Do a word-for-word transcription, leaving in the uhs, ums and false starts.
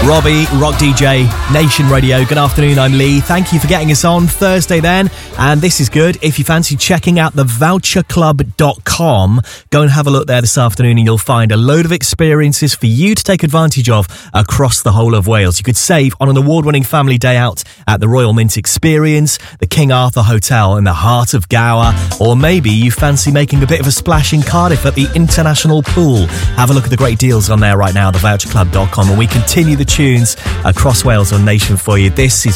Robbie, Rock D J, Nation Radio. Good afternoon, I'm Lee. Thank you for getting us on Thursday then. And this is good. If you fancy checking out the voucher club dot com, go and have a look there this afternoon and you'll find a load of experiences for you to take advantage of across the whole of Wales. You could save on an award-winning family day out at the Royal Mint Experience, the King Arthur Hotel in the heart of Gower, or maybe you fancy making a bit of a splash in Cardiff at the International Pool. Have a look at the great deals on there right now, the voucher club dot com, and we continue the tunes across Wales on Nation for you. This is